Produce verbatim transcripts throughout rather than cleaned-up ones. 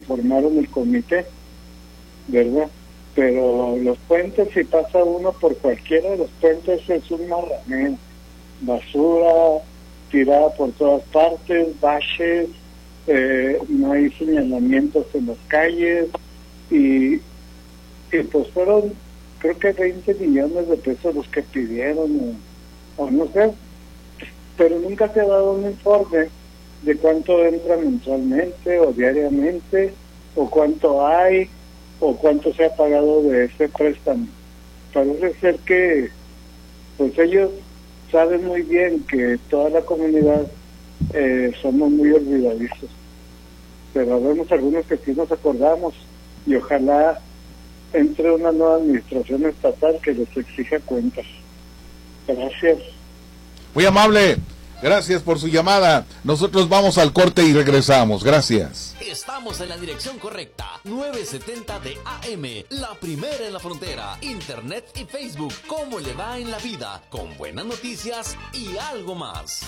formaron el comité, ¿verdad? Pero los puentes, si pasa uno por cualquiera de los puentes, es un marranero, basura tirada por todas partes, baches, eh, no hay señalamientos en las calles, y, y pues fueron, creo que veinte millones de pesos los que pidieron, o, o no sé, pero nunca se ha dado un informe de cuánto entra mensualmente o diariamente, o cuánto hay, o cuánto se ha pagado de ese préstamo. Parece ser que pues ellos saben muy bien que toda la comunidad eh, somos muy olvidadizos, pero vemos algunos que sí nos acordamos, y ojalá entre una nueva administración estatal que les exija cuentas. Gracias. Muy amable. Gracias por su llamada. Nosotros vamos al corte y regresamos. Gracias. Estamos en la dirección correcta. novecientos setenta de A M, la primera en la frontera. Internet y Facebook. ¿Cómo le va en la vida? Con buenas noticias y algo más.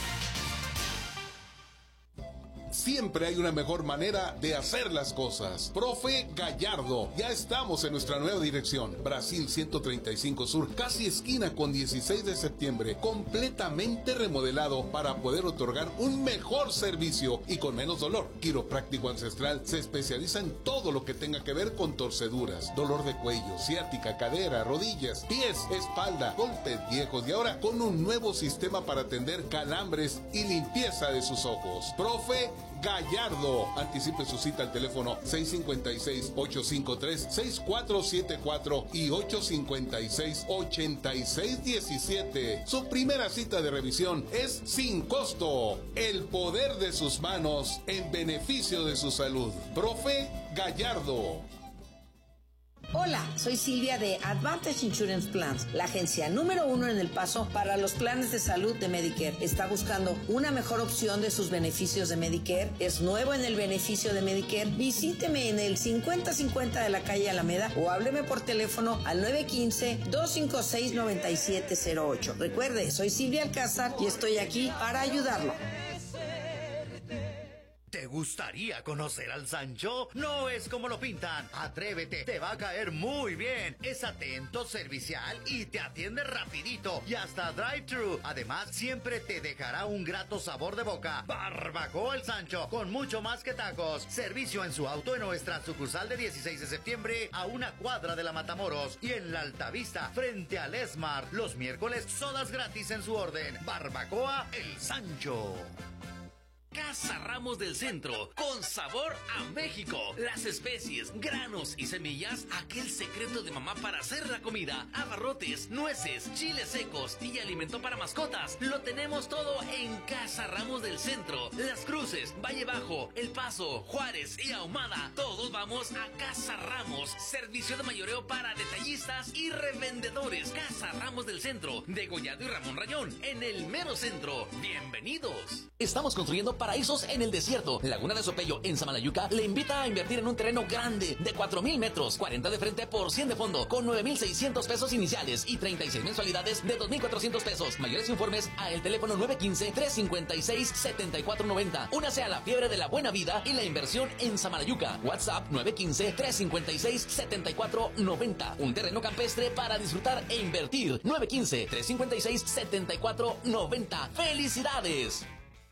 Siempre hay una mejor manera de hacer las cosas. Profe Gallardo, ya estamos en nuestra nueva dirección. Brasil ciento treinta y cinco Sur, casi esquina con dieciséis de septiembre. Completamente remodelado para poder otorgar un mejor servicio y con menos dolor. Quiropráctico Ancestral se especializa en todo lo que tenga que ver con torceduras, dolor de cuello, ciática, cadera, rodillas, pies, espalda, golpes viejos y ahora con un nuevo sistema para atender calambres y limpieza de sus ojos. Profe Gallardo. Anticipe su cita al teléfono seis cinco seis, ocho cinco tres, seis cuatro siete cuatro y ocho cinco seis, ocho seis uno siete. Su primera cita de revisión es sin costo. El poder de sus manos en beneficio de su salud. Profe Gallardo. Hola, soy Silvia de Advantage Insurance Plans, la agencia número uno en El Paso para los planes de salud de Medicare. ¿Está buscando una mejor opción de sus beneficios de Medicare? ¿Es nuevo en el beneficio de Medicare? Visíteme en el cincuenta cincuenta de la calle Alameda o hábleme por teléfono al nueve uno cinco, dos cinco seis, nueve siete cero ocho. Recuerde, soy Silvia Alcázar y estoy aquí para ayudarlo. ¿Te gustaría conocer al Sancho? No es como lo pintan. Atrévete, te va a caer muy bien. Es atento, servicial y te atiende rapidito. Y hasta drive-thru. Además, siempre te dejará un grato sabor de boca. Barbacoa el Sancho, con mucho más que tacos. Servicio en su auto en nuestra sucursal de dieciséis de septiembre a una cuadra de la Matamoros. Y en la Altavista, frente al Esmar. Los miércoles, sodas gratis en su orden. Barbacoa el Sancho. Casa Ramos del Centro, con sabor a México. Las especies, granos y semillas, aquel secreto de mamá para hacer la comida. Abarrotes, nueces, chiles secos y alimento para mascotas. Lo tenemos todo en Casa Ramos del Centro. Las Cruces, Valle Bajo, El Paso, Juárez y Ahumada. Todos vamos a Casa Ramos. Servicio de mayoreo para detallistas y revendedores. Casa Ramos del Centro, de Gollado y Ramón Rayón, en el mero centro. Bienvenidos. Estamos construyendo paraísos en el desierto. Laguna de Sopello, en Samalayuca, le invita a invertir en un terreno grande de cuatro mil metros, cuarenta de frente por cien de fondo, con nueve mil seiscientos pesos iniciales y treinta y seis mensualidades de dos mil cuatrocientos pesos. Mayores informes a el teléfono nueve uno cinco, tres cinco seis, siete cuatro nueve cero. Únase a la fiebre de la buena vida y la inversión en Samalayuca. WhatsApp nueve uno cinco, tres cinco seis, siete cuatro nueve cero. Un terreno campestre para disfrutar e invertir. nueve uno cinco, tres cinco seis, siete cuatro nueve cero. ¡Felicidades!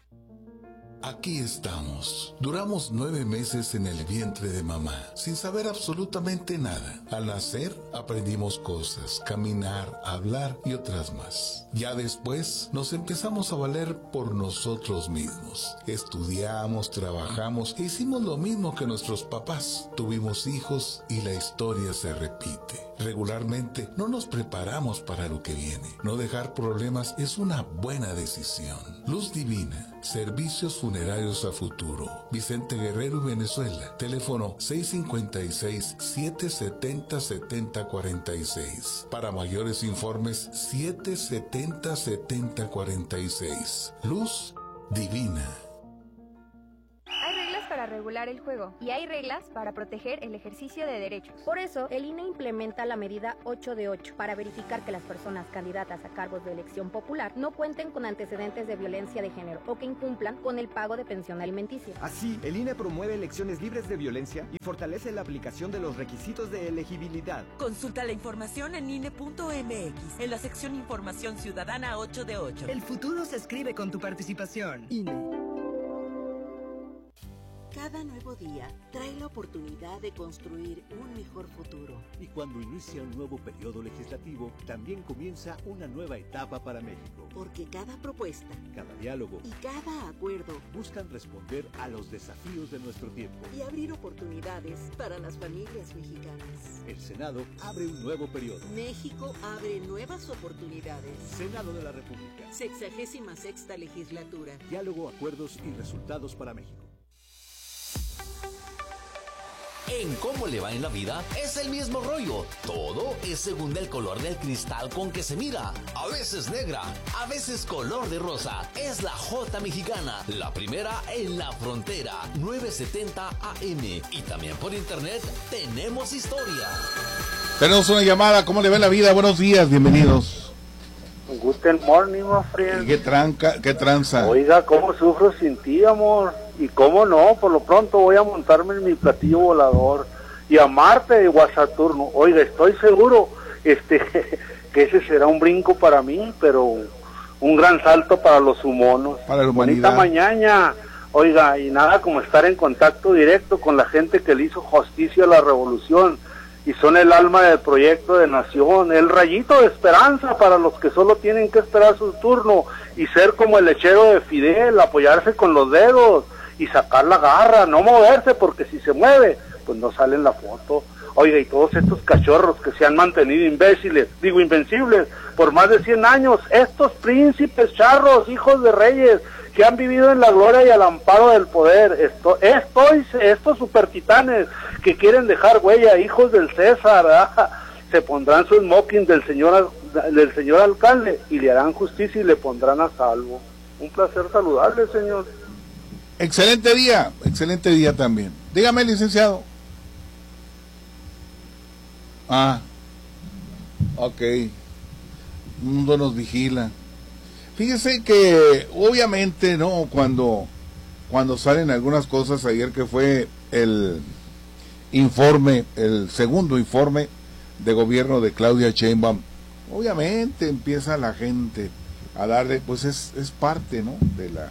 Aquí estamos. Duramos nueve meses en el vientre de mamá, sin saber absolutamente nada. Al nacer, aprendimos cosas, caminar, hablar y otras más. Ya después, nos empezamos a valer por nosotros mismos. Estudiamos, trabajamos e hicimos lo mismo que nuestros papás. Tuvimos hijos y la historia se repite. Regularmente, no nos preparamos para lo que viene. No dejar problemas es una buena decisión. Luz Divina, servicios funerarios a futuro. Vicente Guerrero y Venezuela. Teléfono seis cinco seis, siete siete cero, siete cero cuatro seis. Para mayores informes, siete siete cero, siete cero cuatro seis. Luz Divina. Hay reglas para regular el juego y hay reglas para proteger el ejercicio de derechos. Por eso, el I N E implementa la medida ocho de ocho para verificar que las personas candidatas a cargos de elección popular no cuenten con antecedentes de violencia de género o que incumplan con el pago de pensión alimenticia. Así, el I N E promueve elecciones libres de violencia y fortalece la aplicación de los requisitos de elegibilidad. Consulta la información en I N E punto M X, en la sección Información Ciudadana ocho de ocho. El futuro se escribe con tu participación. I N E. Cada nuevo día trae la oportunidad de construir un mejor futuro. Y cuando inicia un nuevo periodo legislativo, también comienza una nueva etapa para México. Porque cada propuesta, cada diálogo y cada acuerdo buscan responder a los desafíos de nuestro tiempo y abrir oportunidades para las familias mexicanas. El Senado abre un nuevo periodo. México abre nuevas oportunidades. Senado de la República. Sexagésima sexta legislatura. Diálogo, acuerdos y resultados para México. En Cómo le va en la vida es el mismo rollo. Todo es según el color del cristal con que se mira. A veces negra, a veces color de rosa. Es la J Mexicana, la primera en la frontera. nueve setenta A M. Y también por internet tenemos historia. Tenemos una llamada. ¿Cómo le va en la vida? Buenos días, bienvenidos. Guten morning, my friend. ¿Qué tranca, qué tranza? Oiga, cómo sufro sin ti, amor. Y cómo no, por lo pronto voy a montarme en mi platillo volador y a Marte o a Saturno. Oiga, estoy seguro este que ese será un brinco para mí, pero un gran salto para los humanos. Para la humanidad. Bonita mañana. Oiga, y nada como estar en contacto directo con la gente que le hizo justicia a la revolución y son el alma del proyecto de nación, el rayito de esperanza para los que solo tienen que esperar su turno y ser como el lechero de Fidel, apoyarse con los dedos y sacar la garra, no moverse, porque si se mueve, pues no sale en la foto. Oiga, y todos estos cachorros que se han mantenido imbéciles, digo invencibles, por más de cien años, estos príncipes charros, hijos de reyes, que han vivido en la gloria y al amparo del poder, esto, estoy, estos supertitanes que quieren dejar huella, hijos del César, ¿verdad? Se pondrán su smoking del señor, del señor alcalde y le harán justicia y le pondrán a salvo. Un placer saludarle, señor. Excelente día, excelente día también. Dígame, licenciado. Ah, ok. El mundo nos vigila. Fíjese que obviamente, ¿no? Cuando, cuando salen algunas cosas, ayer que fue el informe, el segundo informe de gobierno de Claudia Sheinbaum, obviamente empieza la gente a darle, pues es, es parte, ¿no? De la...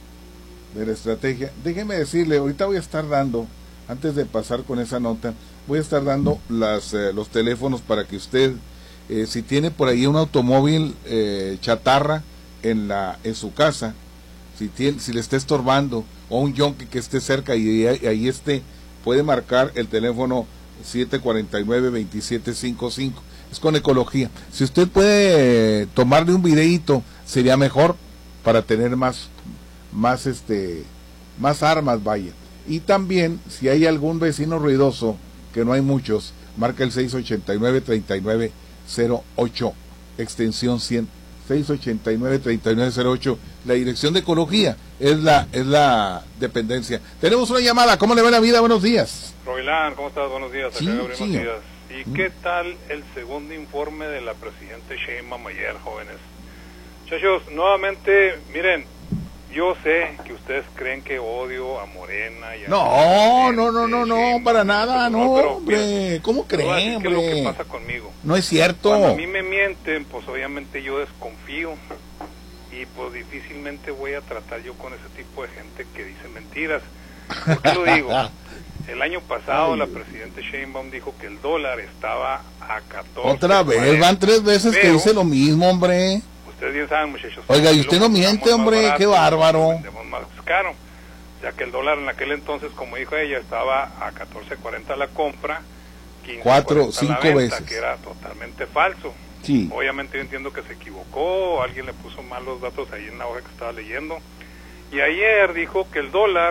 de la estrategia. Déjeme decirle, ahorita voy a estar dando, antes de pasar con esa nota, voy a estar dando las eh, los teléfonos para que usted, eh, si tiene por ahí un automóvil eh, chatarra en la en su casa, si tiene, si le está estorbando, o un yonki que esté cerca y, y ahí esté, puede marcar el teléfono siete cuarenta y nueve, veintisiete cincuenta y cinco. Es con ecología. Si usted puede tomarle un videíto, sería mejor para tener más más este más armas, vaya. Y también si hay algún vecino ruidoso, que no hay muchos, marca el seis ochenta y nueve, treinta y nueve cero ocho, extensión cien, seis ochenta y nueve, treinta y nueve cero ocho. La dirección de ecología es la es la dependencia. Tenemos una llamada. ¿Cómo le va la vida? Buenos días. Roilán, ¿cómo estás? Buenos días. Sí, Acá sí. días. ¿Y mm. qué tal el segundo informe de la presidenta Sheinbaum ayer, jóvenes? Muchachos, nuevamente, miren, yo sé que ustedes creen que odio a Morena y a No, no, no, no, no, para nada, no, pero, hombre, mira, ¿cómo creen, hombre? ¿Qué es lo que pasa conmigo? No es cierto. Cuando a mí me mienten, pues obviamente yo desconfío y pues difícilmente voy a tratar yo con ese tipo de gente que dice mentiras. ¿Por qué lo digo? El año pasado Ay. la presidenta Sheinbaum dijo que el dólar estaba a catorce. Otra vez, cuarenta, van tres veces que dice lo mismo, hombre. Ustedes bien saben, muchachos. Oiga, y usted no miente, hombre, barato, qué bárbaro. Vendemos más caro. O sea que el dólar en aquel entonces, como dijo ella, estaba a catorce cuarenta la compra, quince cuatro, cinco la venta, veces. Que era totalmente falso. Sí. Obviamente yo entiendo que se equivocó, alguien le puso mal los datos ahí en la hoja que estaba leyendo. Y ayer dijo que el dólar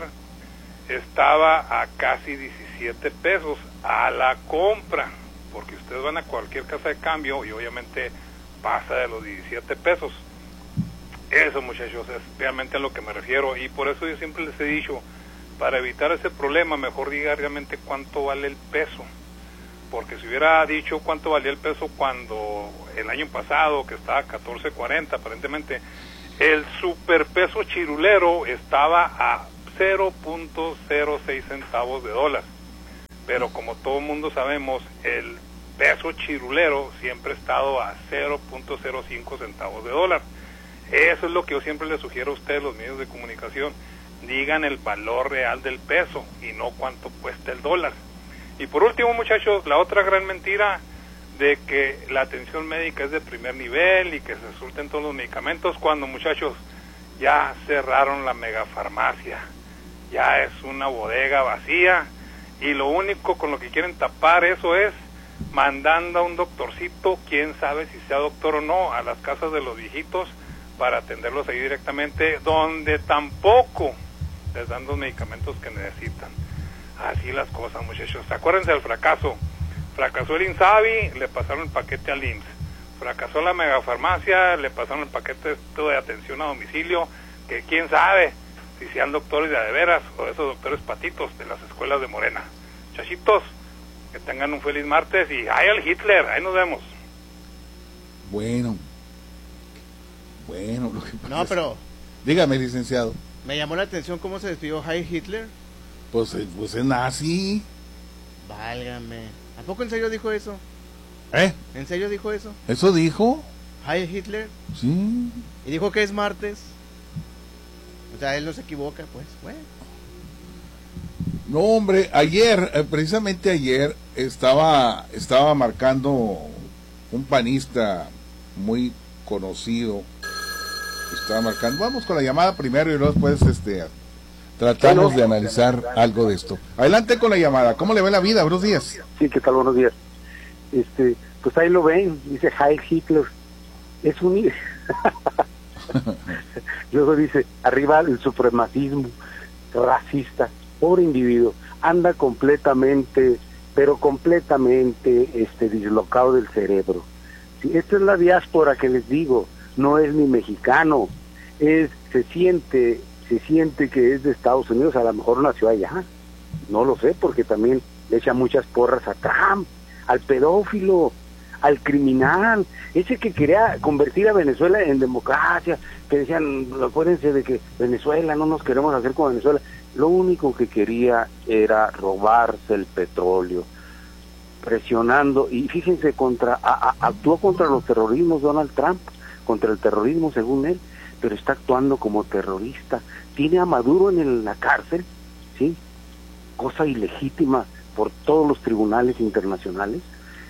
estaba a casi diecisiete pesos a la compra, porque ustedes van a cualquier casa de cambio y obviamente pasa de los diecisiete pesos. Eso, muchachos, es realmente a lo que me refiero, y por eso yo siempre les he dicho, para evitar ese problema, mejor diga realmente cuánto vale el peso, porque si hubiera dicho cuánto valía el peso cuando el año pasado, que estaba a catorce cuarenta aparentemente, el superpeso chirulero estaba a cero punto cero seis centavos de dólar, pero como todo el mundo sabemos, el peso chirulero siempre ha estado a cero punto cero cinco centavos de dólar. Eso es lo que yo siempre les sugiero a ustedes, los medios de comunicación, digan el valor real del peso y no cuánto cuesta el dólar. Y por último, muchachos, la otra gran mentira de que la atención médica es de primer nivel y que se surten todos los medicamentos, cuando, muchachos, ya cerraron la megafarmacia, ya es una bodega vacía, y lo único con lo que quieren tapar eso es mandando a un doctorcito, quién sabe si sea doctor o no, a las casas de los viejitos para atenderlos ahí directamente, donde tampoco les dan los medicamentos que necesitan. Así las cosas, muchachos. Acuérdense del fracaso. Fracasó el INSABI, le pasaron el paquete al I M S S. Fracasó la megafarmacia, le pasaron el paquete de atención a domicilio, que quién sabe si sean doctores de a de veras o esos doctores patitos de las escuelas de Morena. Chachitos, que tengan un feliz martes y ¡ay, el Hitler! Ahí nos vemos. Bueno. Bueno, lo que pasa No, pero... Dígame, licenciado. Me llamó la atención cómo se despidió Heil Hitler. Pues, pues es nazi. Válgame. ¿A poco en serio dijo eso? ¿Eh? ¿En serio dijo eso? ¿Eso dijo? Heil Hitler. Sí. Y dijo que es martes. O sea, él no se equivoca, pues. Bueno. No, hombre, ayer, eh, precisamente ayer, estaba, estaba marcando un panista muy conocido. Estaba marcando. Vamos con la llamada primero y luego después este, tratamos de analizar algo de esto. Adelante con la llamada. ¿Cómo le va la vida? Buenos días. Sí, ¿qué tal? Buenos días. Este, pues ahí lo ven, dice Heil Hitler. Es un... Luego dice, arriba el supremacismo racista. Pobre individuo, anda completamente, pero completamente este dislocado del cerebro. Sí, esta es la diáspora que les digo, no es ni mexicano, es se siente, se siente que es de Estados Unidos, a lo mejor nació allá, no lo sé, porque también le echa muchas porras a Trump, al pedófilo, al criminal, ese que quería convertir a Venezuela en democracia, que decían, acuérdense de que Venezuela, no nos queremos hacer como Venezuela. Lo único que quería era robarse el petróleo, presionando, y fíjense, contra a, a, actuó contra los terrorismos Donald Trump, contra el terrorismo según él, pero está actuando como terrorista. Tiene a Maduro en el, la cárcel, ¿sí? Cosa ilegítima por todos los tribunales internacionales,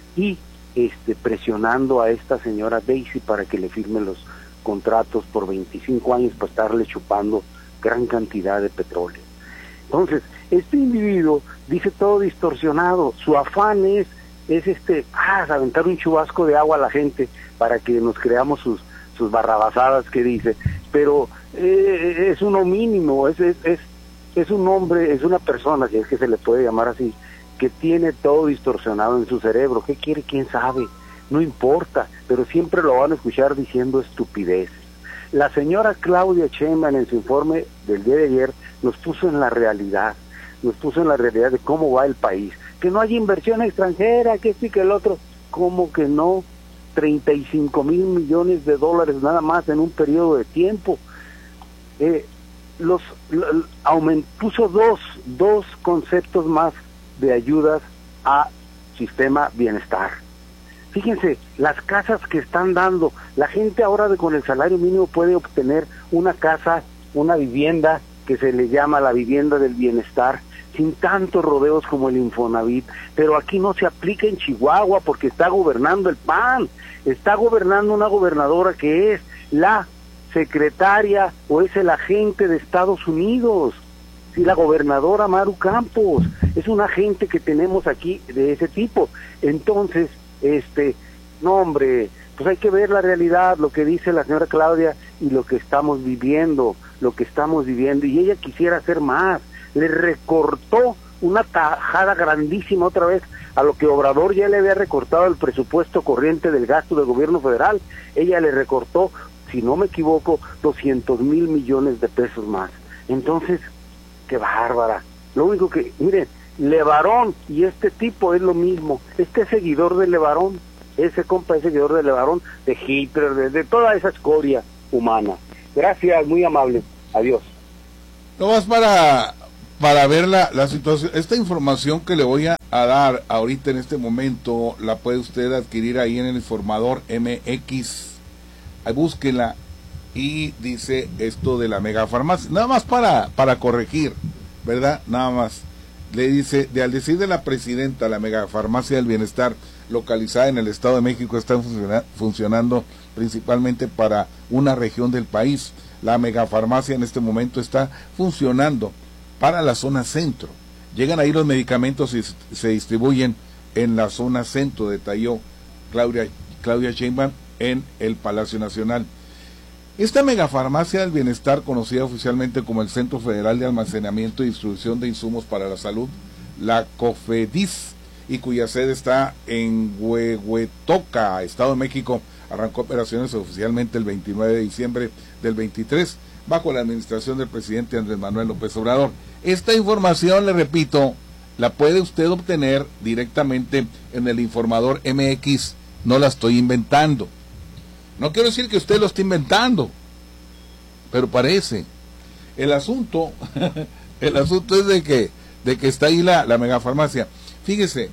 y este presionando a esta señora Daisy para que le firme los contratos por veinticinco años para estarle chupando gran cantidad de petróleo. Entonces, este individuo dice todo distorsionado, su afán es, es este, ah, aventar un chubasco de agua a la gente para que nos creamos sus, sus barrabasadas que dice, pero eh, es uno mínimo, es, es, es, es un hombre, es una persona, si es que se le puede llamar así, que tiene todo distorsionado en su cerebro. ¿Qué quiere? ¿Quién sabe? No importa, pero siempre lo van a escuchar diciendo estupideces. La señora Claudia Sheinbaum en su informe del día de ayer nos puso en la realidad, nos puso en la realidad de cómo va el país, que no hay inversión extranjera, que esto y que el otro. ¿Cómo que no? treinta y cinco mil millones de dólares nada más en un periodo de tiempo. Eh, los lo, aument, puso dos, dos conceptos más de ayudas a sistema bienestar. Fíjense, las casas que están dando, la gente ahora de con el salario mínimo puede obtener una casa, una vivienda que se le llama la vivienda del bienestar, sin tantos rodeos como el Infonavit, pero aquí no se aplica en Chihuahua porque está gobernando el P A N, está gobernando una gobernadora que es la secretaria o es el agente de Estados Unidos. Sí, la gobernadora Maru Campos es un agente que tenemos aquí de ese tipo. Entonces, este, no hombre, pues hay que ver la realidad, lo que dice la señora Claudia y lo que estamos viviendo, lo que estamos viviendo, y ella quisiera hacer más, le recortó una tajada grandísima otra vez a lo que Obrador ya le había recortado el presupuesto corriente del gasto del gobierno federal. Ella le recortó, si no me equivoco, doscientos mil millones de pesos más. Entonces, qué bárbara. Lo único que, miren, Levarón y este tipo es lo mismo. Este es seguidor de Levarón, ese compa es seguidor de Levarón, de Hitler, de, de toda esa escoria humana. Gracias, muy amable. Adiós. No más para, para ver la, la situación. Esta información que le voy a, a dar ahorita en este momento, la puede usted adquirir ahí en el Informador M X. Ahí búsquela y dice esto de la megafarmacia. Nada más para, para corregir, ¿verdad? Nada más. Le dice, de al decir de la presidenta, la megafarmacia del bienestar localizada en el Estado de México está funciona, funcionando principalmente para una región del país. La megafarmacia en este momento está funcionando para la zona centro. Llegan ahí los medicamentos y se distribuyen en la zona centro, detalló Claudia, Claudia Sheinbaum en el Palacio Nacional. Esta megafarmacia del bienestar, conocida oficialmente como el Centro Federal de Almacenamiento y Distribución de Insumos para la Salud, la COFEDIS, y cuya sede está en Huehuetoca, Estado de México, arrancó operaciones oficialmente el veintinueve de diciembre del veintitrés, bajo la administración del presidente Andrés Manuel López Obrador. Esta información, le repito, la puede usted obtener directamente en el Informador M X, no la estoy inventando. No quiero decir que usted lo esté inventando, pero parece. El asunto, el asunto es de que, de que está ahí la, la megafarmacia. Fíjese,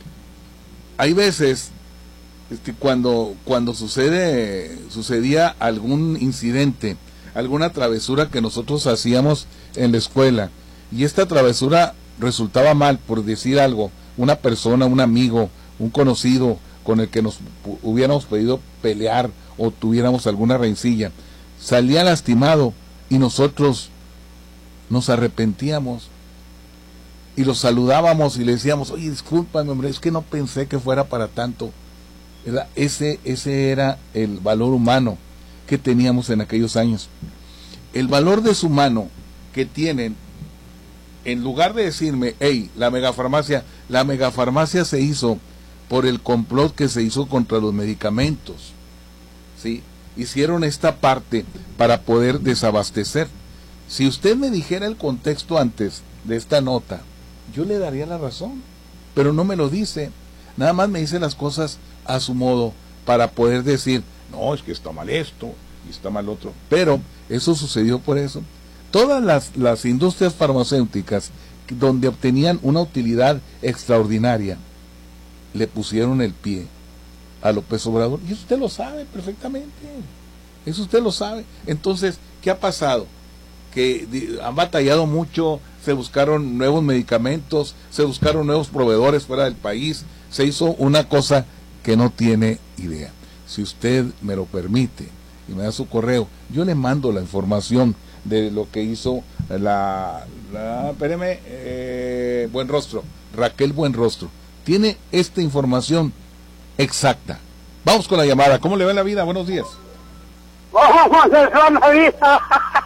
hay veces este, cuando, cuando sucede, sucedía algún incidente, alguna travesura que nosotros hacíamos en la escuela, y esta travesura resultaba mal, por decir algo, una persona, un amigo, un conocido con el que nos hubiéramos podido pelear o tuviéramos alguna rencilla, salía lastimado y nosotros nos arrepentíamos y lo saludábamos y le decíamos, oye, discúlpame, hombre, es que no pensé que fuera para tanto. Era, ese, ese era el valor humano que teníamos en aquellos años. El valor deshumano que tienen, en lugar de decirme, hey, la megafarmacia, la megafarmacia se hizo por el complot que se hizo contra los medicamentos, ¿sí? Hicieron esta parte para poder desabastecer. Si usted me dijera el contexto antes de esta nota, yo le daría la razón, pero no me lo dice, nada más me dice las cosas a su modo para poder decir, no, es que está mal esto y está mal otro, pero eso sucedió por eso. Todas las, las industrias farmacéuticas donde obtenían una utilidad extraordinaria, le pusieron el pie a López Obrador, y eso usted lo sabe perfectamente, eso usted lo sabe. Entonces, ¿qué ha pasado? Que han batallado mucho, se buscaron nuevos medicamentos, se buscaron nuevos proveedores fuera del país, se hizo una cosa que no tiene idea. Si usted me lo permite y me da su correo, yo le mando la información de lo que hizo la, la espéreme, eh, Buenrostro, Raquel Buenrostro. Tiene esta información exacta. Vamos con la llamada. ¿Cómo le va la vida? Buenos días. ¿Cómo se va la vida?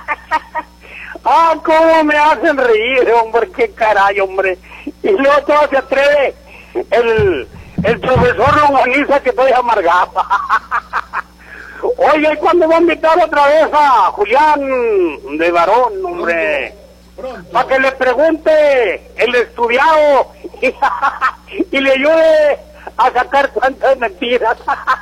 Ah, cómo me hacen reír, hombre, qué caray, hombre. Y luego todo se atreve el, el profesor Longaniza, que estoy amargado. Oye, ¿cuándo va a invitar otra vez a Julián de Varón, hombre? Para que le pregunte el estudiado y, y le ayude a sacar cuantas mentiras.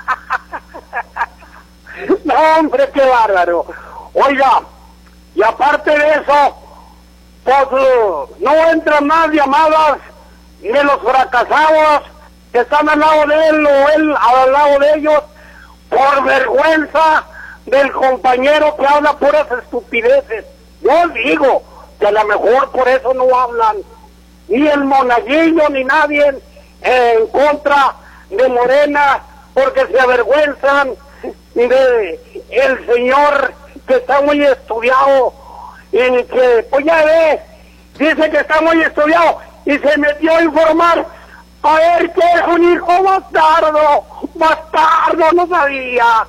No, hombre, qué bárbaro. Oiga, y aparte de eso, pues no entran más llamadas de los fracasados que están al lado de él o él al lado de ellos, por vergüenza del compañero que habla puras estupideces. Yo digo que a lo mejor por eso no hablan ni el monaguillo ni nadie eh, en contra de Morena, porque se avergüenzan de el señor que está muy estudiado y que, pues ya ve, dice que está muy estudiado y se metió a informar a ver que es un hijo bastardo, bastardo, no sabía.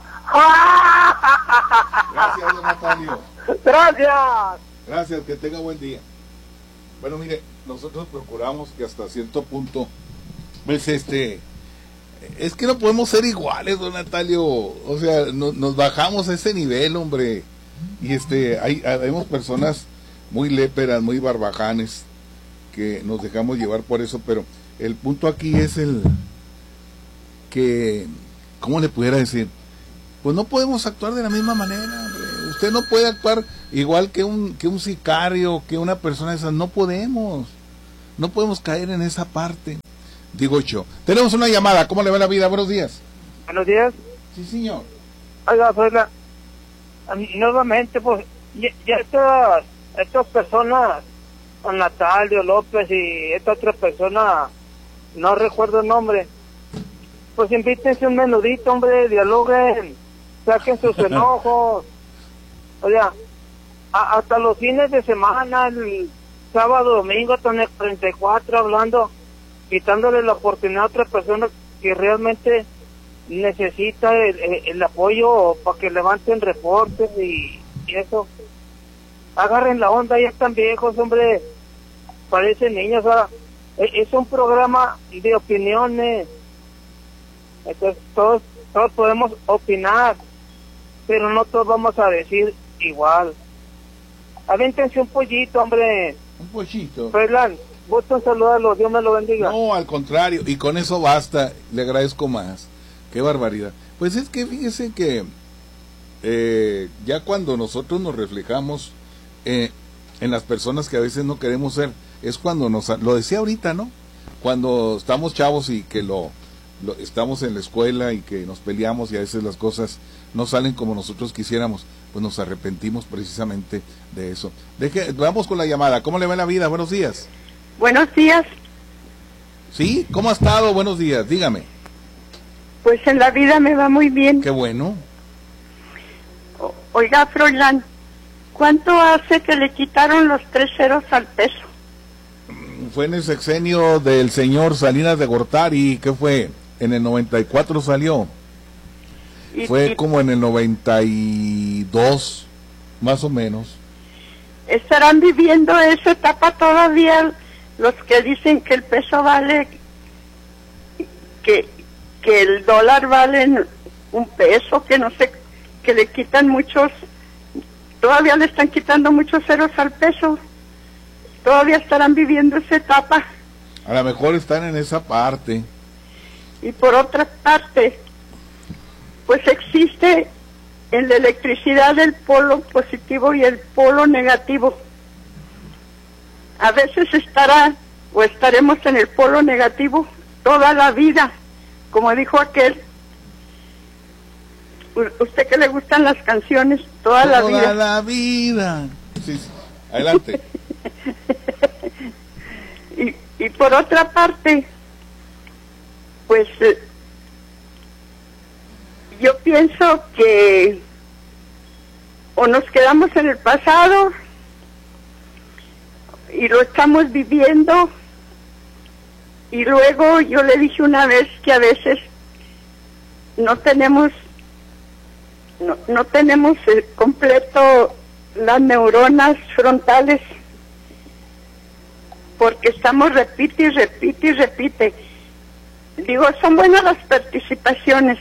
Gracias, don Natalio. Gracias. Gracias, que tenga buen día. Bueno, mire, nosotros procuramos que hasta cierto punto, pues este, es que no podemos ser iguales, don Natalio. O sea, no, nos bajamos a ese nivel, hombre. Y este, hay, hay personas muy léperas, muy barbajanes, que nos dejamos llevar por eso, pero el punto aquí es el que, ¿cómo le pudiera decir? Pues no podemos actuar de la misma manera, hombre. Usted no puede actuar igual que un que un sicario, que una persona de esas, no podemos, no podemos caer en esa parte, digo yo. Tenemos una llamada, ¿cómo le va la vida? Buenos días. Buenos días. Sí, señor. Oiga, pues la, nuevamente, pues, ya, ya estas, estas personas, Don Natalio López y esta otra persona, no recuerdo el nombre, pues invítense un menudito, hombre, dialoguen, saquen sus enojos, o sea, a, hasta los fines de semana, el sábado, domingo, hasta en el treinta y cuatro, hablando, quitándole la oportunidad a otra persona que realmente necesita el, el, el apoyo para que levanten reportes y, y eso. Agarren la onda, ya están viejos, hombre, parecen niños. Ahora, es un programa de opiniones, entonces todos, todos podemos opinar, pero no todos vamos a decir igual. Avéntense un pollito, hombre. Un pollito. Fernan, gusto en saludarlos, Dios me lo bendiga. No, al contrario, y con eso basta, le agradezco más. Qué barbaridad. Pues es que fíjese que eh, ya cuando nosotros nos reflejamos eh, en las personas que a veces no queremos ser, es cuando nos, lo decía ahorita, ¿no? Cuando estamos chavos y que lo, lo estamos en la escuela y que nos peleamos y a veces las cosas no salen como nosotros quisiéramos, pues nos arrepentimos precisamente de eso. Deje, vamos con la llamada. ¿Cómo le va la vida? Buenos días. Buenos días. ¿Sí? ¿Cómo ha estado? Buenos días, dígame. Pues en la vida me va muy bien. Qué bueno. O, oiga, Froilán, ¿cuánto hace que le quitaron los tres ceros al peso? Fue en el sexenio del señor Salinas de Gortari. ¿Qué fue? En el noventa y cuatro salió. Y, fue y, como en el noventa y dos, más o menos. ¿Estarán viviendo esa etapa todavía los que dicen que el peso vale, que... que el dólar vale un peso, que no sé, que le quitan muchos, todavía le están quitando muchos ceros al peso, todavía estarán viviendo esa etapa? A lo mejor están en esa parte. Y por otra parte, pues existe en la electricidad el polo positivo y el polo negativo. A veces estará o estaremos en el polo negativo toda la vida, como dijo aquel. Usted que le gustan las canciones, toda, toda la vida. Toda la vida. Sí, sí. Adelante. y, y por otra parte, pues eh, yo pienso que o nos quedamos en el pasado y lo estamos viviendo. Y luego yo le dije una vez que a veces no tenemos no, no tenemos el completo las neuronas frontales, porque estamos repite y repite y repite. Digo, son buenas las participaciones,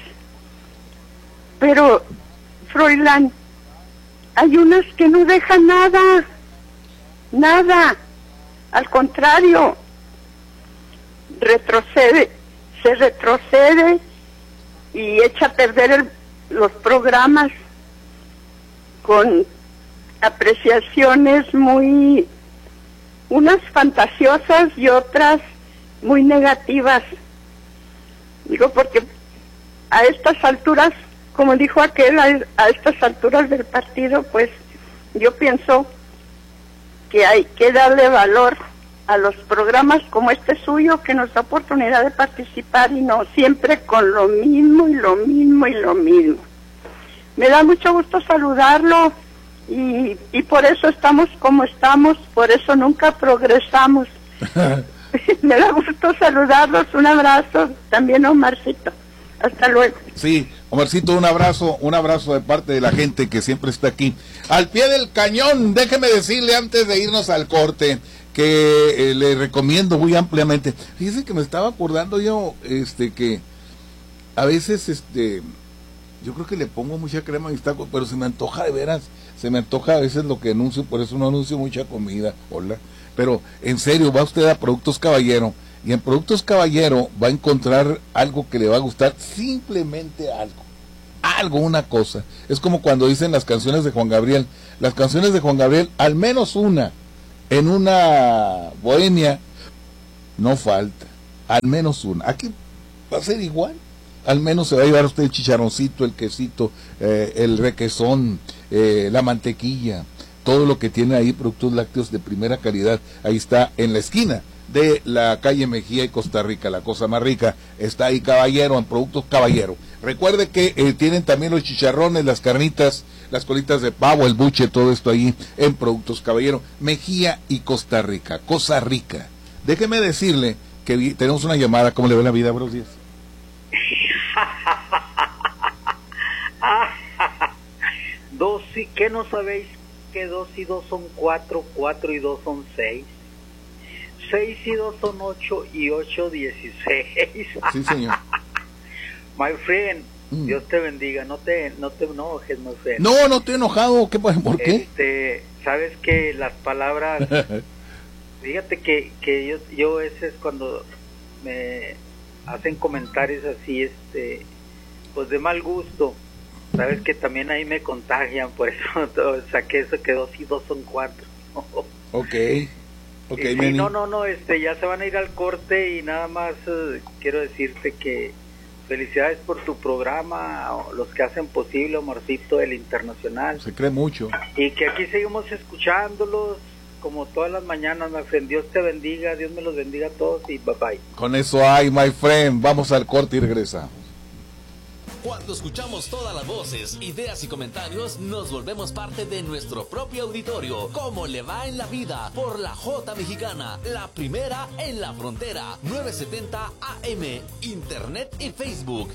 pero Froilán, hay unas que no dejan nada, nada, al contrario, retrocede, se retrocede y echa a perder el, los programas con apreciaciones muy, unas fantasiosas y otras muy negativas. Digo, porque a estas alturas, como dijo aquel, a, a estas alturas del partido, pues yo pienso que hay que darle valor a los programas como este suyo, que nos da oportunidad de participar y no siempre con lo mismo y lo mismo y lo mismo. Me da mucho gusto saludarlo y, y por eso estamos como estamos, por eso nunca progresamos. Me da gusto saludarlos, un abrazo, también Omarcito. Hasta luego. Sí, Omarcito, un abrazo, un abrazo de parte de la gente que siempre está aquí. Al pie del cañón, déjeme decirle antes de irnos al corte que eh, le recomiendo muy ampliamente. Fíjese que me estaba acordando yo, este, que a veces, este, yo creo que le pongo mucha crema a mis tacos, pero se me antoja de veras, Se me antoja a veces lo que anuncio, por eso no anuncio mucha comida, hola. Pero en serio, va usted a Productos Caballero, y en Productos Caballero va a encontrar algo que le va a gustar, simplemente algo. Algo, una cosa. Es como cuando dicen las canciones de Juan Gabriel. Las canciones de Juan Gabriel, al menos una, en una bohemia, no falta. Al menos una. Aquí va a ser igual. Al menos se va a llevar usted el chicharroncito, el quesito, eh, el requesón, eh, la mantequilla, todo lo que tiene ahí, productos lácteos de primera calidad. Ahí está, en la esquina de la calle Mejía y Costa Rica, la cosa más rica, está ahí Caballero, en Productos Caballero. Recuerde que eh, tienen también los chicharrones, las carnitas, las colitas de pavo, el buche, todo esto ahí en Productos Caballero, Mejía y Costa Rica, cosa rica. Déjeme decirle que vi, tenemos una llamada. ¿Cómo le va la vida? Buenos días. Dos y ¿qué no sabéis? Que dos y dos son cuatro, cuatro y dos son seis. Seis y dos son ocho y ocho dieciséis. Sí, señor. My friend, mm. Dios te bendiga. No te, no te enojes, my friend. No, no estoy enojado. ¿Qué, ¿Por qué? Este, sabes que las palabras. Fíjate que, que yo, yo a veces cuando me hacen comentarios así, este, pues de mal gusto, sabes que también ahí me contagian, por eso saqué eso que dos y dos son cuatro. Ok. Okay, y, y no, no, no, este, ya se van a ir al corte y nada más uh, quiero decirte que felicidades por tu programa, los que hacen posible, Omarcito, el Internacional. Se cree mucho. Y que aquí seguimos escuchándolos como todas las mañanas, my friend. Dios te bendiga, Dios me los bendiga a todos y bye bye. Con eso hay, my friend. Vamos al corte y regresamos. Cuando escuchamos todas las voces, ideas y comentarios, nos volvemos parte de nuestro propio auditorio. ¿Cómo le va en la vida? Por la J Mexicana, la primera en la frontera. novecientos setenta A M, Internet y Facebook.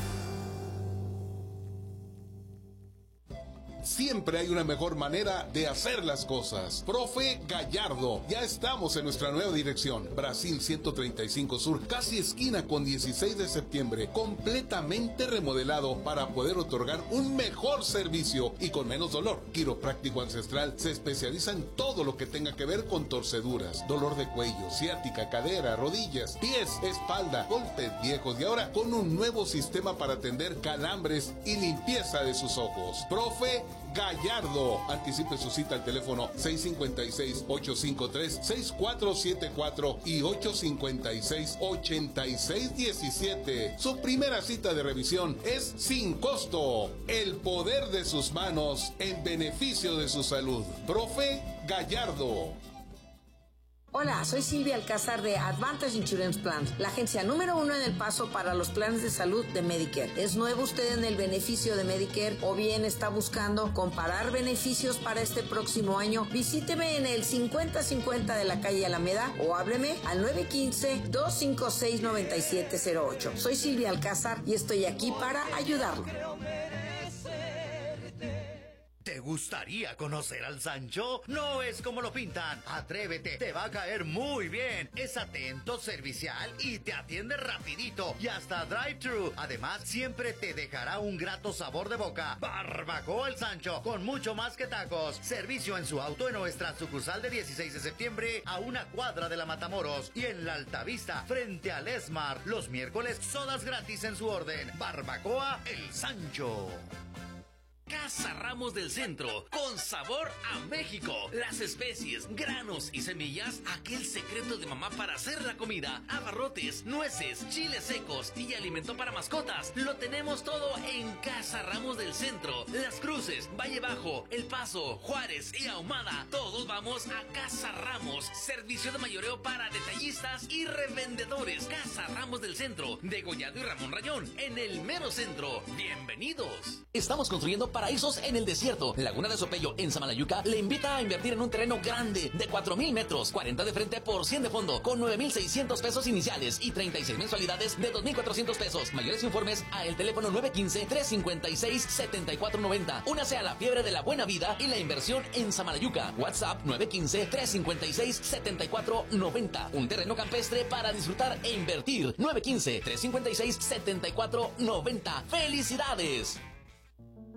Siempre hay una mejor manera de hacer las cosas. Profe Gallardo, ya estamos en nuestra nueva dirección. Brasil ciento treinta y cinco Sur, casi esquina con dieciséis de septiembre. Completamente remodelado para poder otorgar un mejor servicio y con menos dolor. Quiropráctico Ancestral se especializa en todo lo que tenga que ver con torceduras, dolor de cuello, ciática, cadera, rodillas, pies, espalda, golpes viejos y ahora con un nuevo sistema para atender calambres y limpieza de sus ojos. Profe Gallardo, anticipe su cita al teléfono seis cinco seis, ocho cinco tres, seis cuatro siete cuatro y ocho cinco seis, ocho seis uno siete. Su primera cita de revisión es sin costo. El poder de sus manos en beneficio de su salud. Profe Gallardo. Hola, soy Silvia Alcázar de Advantage Insurance Plans, la agencia número uno en El Paso para los planes de salud de Medicare. ¿Es nuevo usted en el beneficio de Medicare o bien está buscando comparar beneficios para este próximo año? Visíteme en el cincuenta cincuenta de la calle Alameda o hábleme al nueve uno cinco, dos cinco seis, nueve siete cero ocho. Soy Silvia Alcázar y estoy aquí para ayudarlo. ¿Te gustaría conocer al Sancho? No es como lo pintan. Atrévete, te va a caer muy bien. Es atento, servicial y te atiende rapidito. Y hasta drive-thru. Además, siempre te dejará un grato sabor de boca. Barbacoa el Sancho, con mucho más que tacos. Servicio en su auto en nuestra sucursal de dieciséis de septiembre a una cuadra de la Matamoros. Y en la Altavista, frente al Esmar. Los miércoles, sodas gratis en su orden. Barbacoa el Sancho. Casa Ramos del Centro, con sabor a México. Las especies, granos y semillas, aquel secreto de mamá para hacer la comida. Abarrotes, nueces, chiles secos y alimento para mascotas. Lo tenemos todo en Casa Ramos del Centro. Las Cruces, Valle Bajo, El Paso, Juárez y Ahumada. Todos vamos a Casa Ramos. Servicio de mayoreo para detallistas y revendedores. Casa Ramos del Centro, de Gollado y Ramón Rayón, en el mero centro. Bienvenidos. Estamos construyendo paraísos en el desierto. Laguna de Sopello, en Samalayuca, le invita a invertir en un terreno grande de cuatro mil metros, cuarenta de frente por cien de fondo, con nueve mil seiscientos pesos iniciales y treinta y seis mensualidades de dos mil cuatrocientos pesos. Mayores informes a el teléfono nueve uno cinco, tres cinco seis, siete cuatro nueve cero. Únase a la fiebre de la buena vida y la inversión en Samalayuca. WhatsApp nueve uno cinco, tres cinco seis, siete cuatro nueve cero. Un terreno campestre para disfrutar e invertir. nueve uno cinco, tres cinco seis, siete cuatro nueve cero. ¡Felicidades!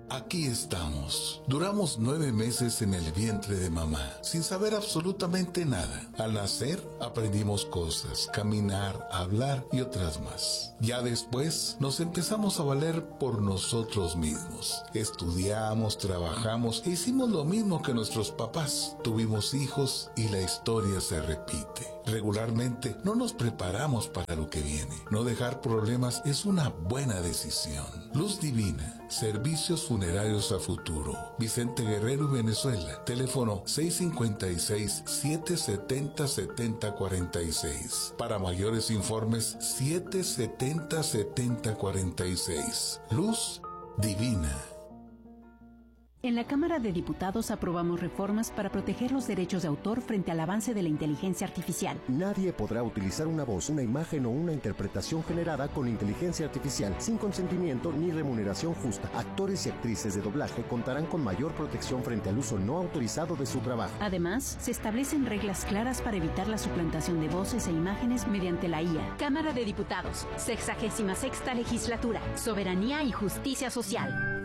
Aquí estamos. Duramos nueve meses en el vientre de mamá, sin saber absolutamente nada. Al nacer, aprendimos cosas, caminar, hablar y otras más. Ya después, nos empezamos a valer por nosotros mismos. Estudiamos, trabajamos e hicimos lo mismo que nuestros papás. Tuvimos hijos y la historia se repite. Regularmente, no nos preparamos para lo que viene. No dejar problemas es una buena decisión. Luz Divina, servicios funerarios a futuro. Vicente Guerrero y Venezuela. Teléfono seis cinco seis, siete siete cero, siete cero cuatro seis. Para mayores informes, siete siete cero, siete cero cuatro seis. Luz Divina. En la Cámara de Diputados aprobamos reformas para proteger los derechos de autor frente al avance de la inteligencia artificial. Nadie podrá utilizar una voz, una imagen o una interpretación generada con inteligencia artificial sin consentimiento ni remuneración justa. Actores y actrices de doblaje contarán con mayor protección frente al uso no autorizado de su trabajo. Además, se establecen reglas claras para evitar la suplantación de voces e imágenes mediante la I A. Cámara de Diputados, sexagésima sexta legislatura, soberanía y justicia social.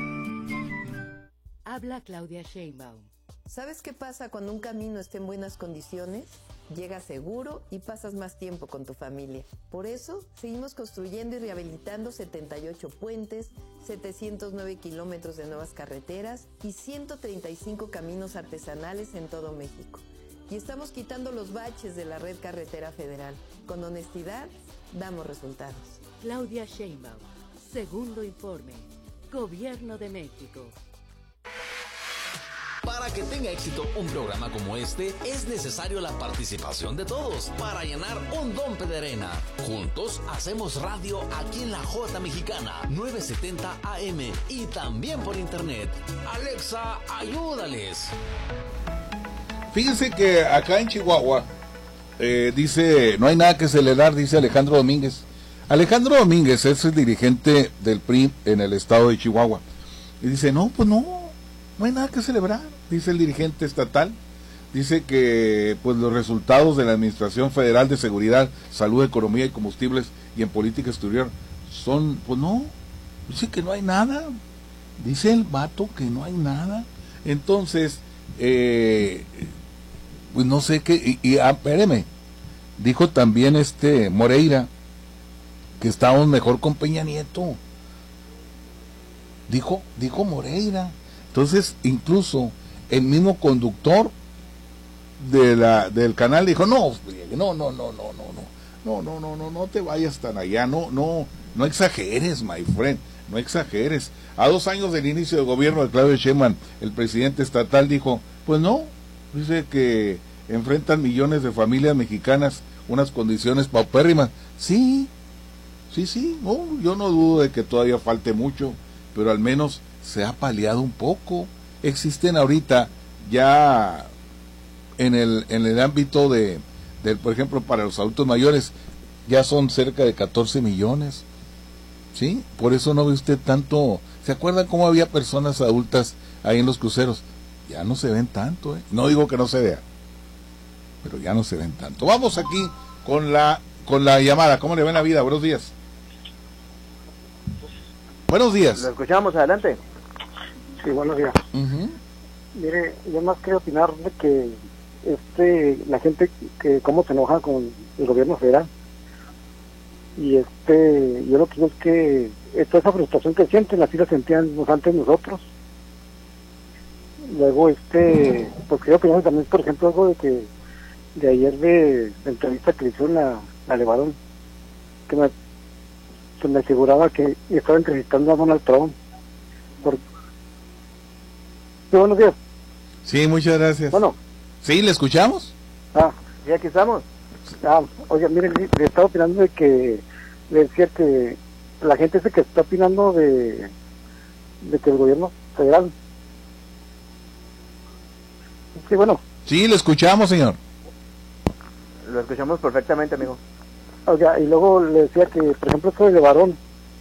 Habla Claudia Sheinbaum. ¿Sabes qué pasa cuando un camino está en buenas condiciones? Llegas seguro y pasas más tiempo con tu familia. Por eso, seguimos construyendo y rehabilitando setenta y ocho puentes, setecientos nueve kilómetros de nuevas carreteras y ciento treinta y cinco caminos artesanales en todo México. Y estamos quitando los baches de la red carretera federal. Con honestidad, damos resultados. Claudia Sheinbaum. Segundo informe. Gobierno de México. Para que tenga éxito un programa como este, es necesario la participación de todos para llenar un dompe de arena. Juntos hacemos radio aquí en la J Mexicana, novecientos setenta A M y también por internet. Alexa, ayúdales. Fíjense que acá en Chihuahua, eh, dice, no hay nada que celebrar, dice Alejandro Domínguez. Alejandro Domínguez es el dirigente del P R I en el estado de Chihuahua. Y dice, no, pues no, no hay nada que celebrar, dice el dirigente estatal. Dice que pues los resultados de la Administración Federal de Seguridad, Salud, Economía y Combustibles y en Política Exterior son, pues no, dice que no hay nada. Dice el vato que no hay nada. Entonces, eh, pues no sé qué, y, y ah, espéreme, dijo también este Moreira que estábamos mejor con Peña Nieto. Dijo, dijo Moreira. Entonces, incluso el mismo conductor de la del canal dijo, no, no, no, no, no, no, no, no, no, no, no, no te vayas tan allá, no, no, no exageres, my friend, no exageres. A dos años del inicio del gobierno de Claudio Sheinbaum, el presidente estatal dijo, pues no, dice que enfrentan millones de familias mexicanas unas condiciones paupérrimas. Sí, sí, sí, no, yo no dudo de que todavía falte mucho, pero al menos se ha paliado un poco. Existen ahorita ya en el en el ámbito de, de, por ejemplo, para los adultos mayores, ya son cerca de catorce millones, ¿sí? Por eso no ve usted tanto. ¿Se acuerdan cómo había personas adultas ahí en los cruceros? Ya no se ven tanto, ¿eh? No digo que no se vea, pero ya no se ven tanto. Vamos aquí con la con la llamada. ¿Cómo le va en la vida? Buenos días. Buenos días. Lo escuchamos, adelante. Sí, buenos días. Uh-huh. Mire, yo más quiero opinar de que este la gente que cómo se enoja con el gobierno federal. Y este, yo lo que digo es que toda esa frustración que sienten, así la sentían antes nosotros. Luego, este, pues quiero opinar también, por ejemplo, algo de que de ayer de la entrevista que le hicieron a, a Levarón, que me, que me aseguraba que estaba entrevistando a Donald Trump. Por... Sí, buenos días. Sí, muchas gracias. Bueno. ¿Sí, le escuchamos? Ah, sí, aquí estamos. Ah, oye, miren, le estaba opinando de que, le decía que la gente ese que está opinando de, de que el gobierno federal. Sí, bueno. Sí, le escuchamos, señor. Lo escuchamos perfectamente, amigo. Oiga, y luego le decía que, por ejemplo, esto de Levarón,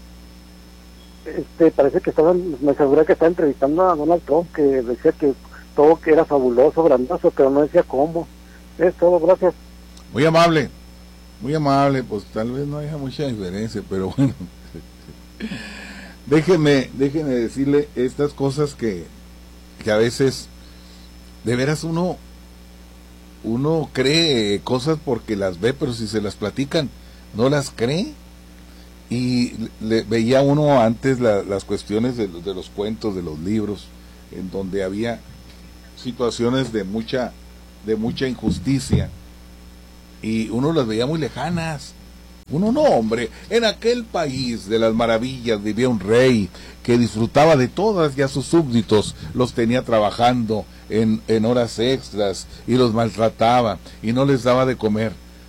este, parece que estaban, me aseguré que estaba entrevistando a Donald Trump, que decía que todo que era fabuloso, grandioso, pero no decía cómo. Es todo, gracias. Muy amable, muy amable, pues tal vez no haya mucha diferencia, pero bueno. déjeme, déjeme decirle estas cosas que, que a veces, de veras uno, uno cree cosas porque las ve, pero si se las platican, no las cree. Y le, veía uno antes la, las cuestiones de, de los cuentos, de los libros, en donde había situaciones de mucha, de mucha injusticia, y uno las veía muy lejanas. Uno no, hombre, en aquel país de las maravillas vivía un rey que disfrutaba de todas, y a sus súbditos los tenía trabajando en, en horas extras, y los maltrataba, y no les daba de comer.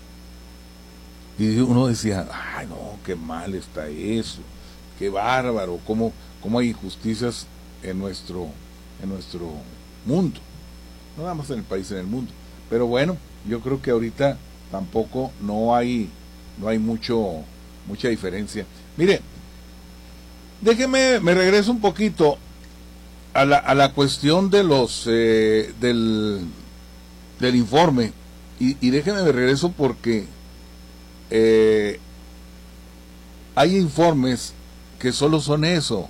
Y uno decía, ay no, qué mal está eso, qué bárbaro, cómo, cómo hay injusticias en nuestro, en nuestro mundo, no nada más en el país, en el mundo. Pero bueno, yo creo que ahorita tampoco no hay, no hay mucho, mucha diferencia. Mire, déjeme, me regreso un poquito a la, a la cuestión de los, eh, del, del informe, y, y déjeme me regreso porque Eh, hay informes que solo son eso.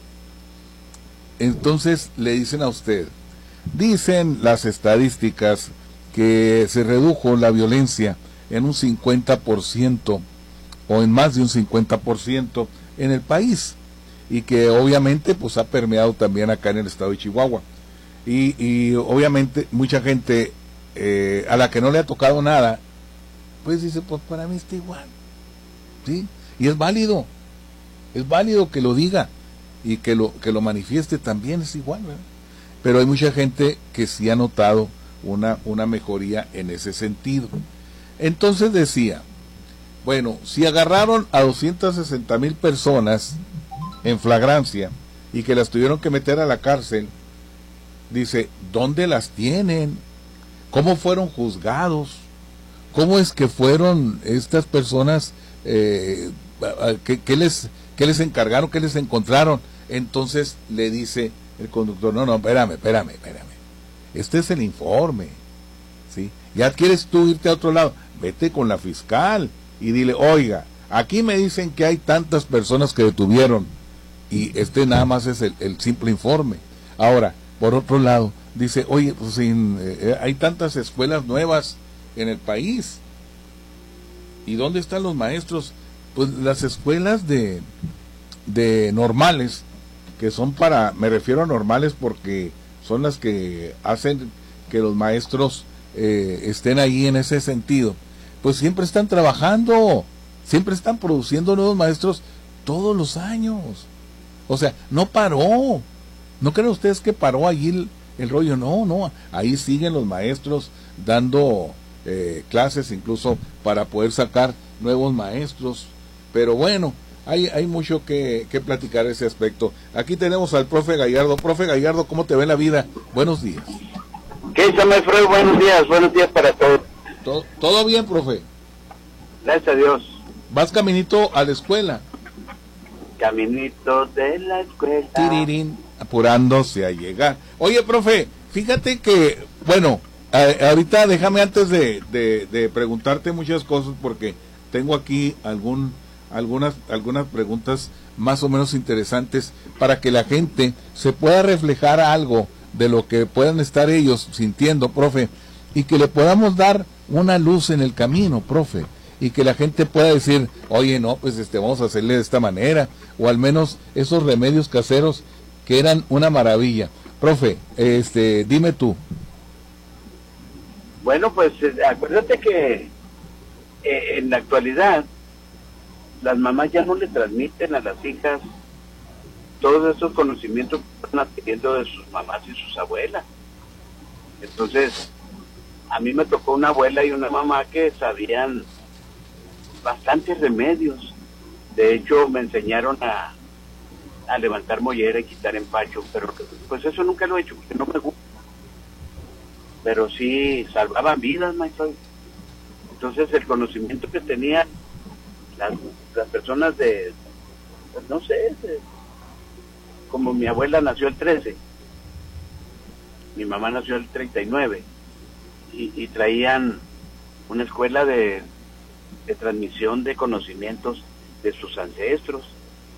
Entonces le dicen a usted, dicen las estadísticas que se redujo la violencia en un cincuenta por ciento o en más de un cincuenta por ciento en el país, y que obviamente pues ha permeado también acá en el estado de Chihuahua, y, y obviamente mucha gente eh, a la que no le ha tocado nada, pues dice, pues para mí está igual, ¿sí? Y es válido, es válido que lo diga y que lo que lo manifieste también, es igual, ¿verdad? Pero hay mucha gente que sí ha notado una, una mejoría en ese sentido. Entonces decía, bueno, si agarraron a doscientas sesenta mil personas en flagrancia y que las tuvieron que meter a la cárcel, dice, ¿dónde las tienen? ¿Cómo fueron juzgados? ¿Cómo es que fueron estas personas, eh, ¿qué, qué les, qué les encargaron, qué les encontraron? Entonces le dice el conductor, no, no, espérame, espérame, espérame. Este es el informe, ¿sí? Ya quieres tú irte a otro lado, vete con la fiscal y dile, oiga, aquí me dicen que hay tantas personas que detuvieron, y este nada más es el, el simple informe. Ahora, por otro lado, dice, oye, pues sin, eh, hay tantas escuelas nuevas en el país, ¿y dónde están los maestros? Pues las escuelas de de normales, que son para, me refiero a normales porque son las que hacen que los maestros eh, estén ahí en ese sentido, pues siempre están trabajando, siempre están produciendo nuevos maestros todos los años. O sea, no paró. ¿No creen ustedes que paró allí el, el rollo? No, no, ahí siguen los maestros dando eh, clases, incluso para poder sacar nuevos maestros. Pero bueno, hay, hay mucho que, que platicar ese aspecto. Aquí tenemos al profe Gallardo. Profe Gallardo, ¿cómo te ve la vida? Buenos días. ¿Qué dice, maestro? Buenos días, buenos días para todos. ¿Todo, todo bien, profe? Gracias a Dios. ¿Vas caminito a la escuela? Caminito de la escuela. Tirirín, apurándose a llegar. Oye, profe, fíjate que, bueno, a, ahorita déjame antes de, de, de preguntarte muchas cosas, porque tengo aquí algún, algunas, algunas preguntas más o menos interesantes para que la gente se pueda reflejar algo de lo que puedan estar ellos sintiendo, profe, y que le podamos dar una luz en el camino, profe, y que la gente pueda decir, oye, no, pues este vamos a hacerle de esta manera, o al menos esos remedios caseros que eran una maravilla. Profe, este, dime tú. Bueno, pues acuérdate que eh, en la actualidad las mamás ya no le transmiten a las hijas todos esos conocimientos que están adquiriendo de sus mamás y sus abuelas. Entonces, a mí me tocó una abuela y una mamá que sabían bastantes remedios. De hecho, me enseñaron a, a levantar mollera y quitar empacho, pero pues eso nunca lo he hecho porque no me gusta. Pero sí salvaban vidas, maestro. Entonces, el conocimiento que tenían las, las personas de, pues no sé, de, como mi abuela nació el trece, mi mamá nació el treinta y nueve, y, y traían una escuela de, de transmisión de conocimientos de sus ancestros.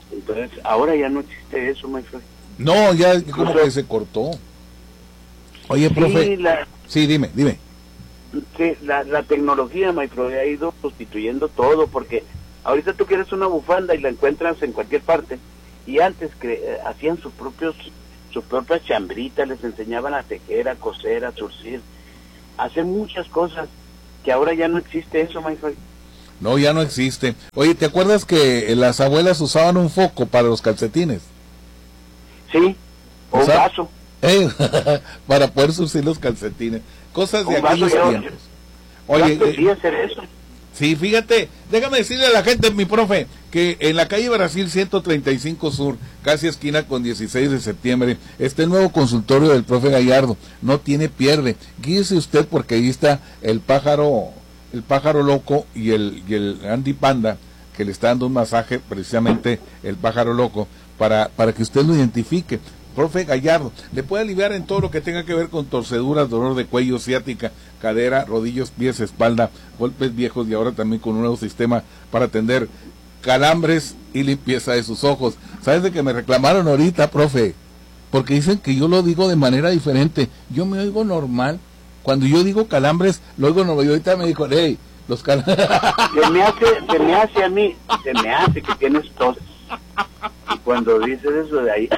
Entonces, ahora ya no existe eso, my friend. No, ya como que se cortó. Oye, profe. Sí, la, sí dime, dime. Sí, la, la tecnología, my friend, ha ido sustituyendo todo, porque ahorita tú quieres una bufanda y la encuentras en cualquier parte. Y antes que eh, hacían sus propios, sus propias chambritas, les enseñaban a tejer, a coser, a surcir, a hacer muchas cosas, que ahora ya no existe eso, my friend. No, ya no existe. Oye, ¿te acuerdas que las abuelas usaban un foco para los calcetines? Sí, o un vaso. Eh, para poder surcir los calcetines. Cosas de Un aquellos vaso, tiempos. Yo, Oye, yo aprendí a hacer eso. Sí, fíjate, déjame decirle a la gente, mi profe, que en la calle Brasil ciento treinta y cinco Sur, casi esquina con dieciséis de septiembre, está el nuevo consultorio del profe Gallardo. No tiene pierde. Guíese usted porque ahí está el pájaro, el pájaro loco y el, y el Andy Panda, que le está dando un masaje, precisamente el pájaro loco, para, para que usted lo identifique. Profe Gallardo, le puede aliviar en todo lo que tenga que ver con torceduras, dolor de cuello, ciática, cadera, rodillos, pies, espalda, golpes viejos y ahora también con un nuevo sistema para atender calambres y limpieza de sus ojos. ¿Sabes de que me reclamaron ahorita, profe? Porque dicen que yo lo digo de manera diferente. Yo me oigo normal. Cuando yo digo calambres, lo oigo normal. Y ahorita me dijo, hey, los calambres. Se me hace, se me hace a mí, se me hace que tienes tos. Y cuando dices eso de ahí...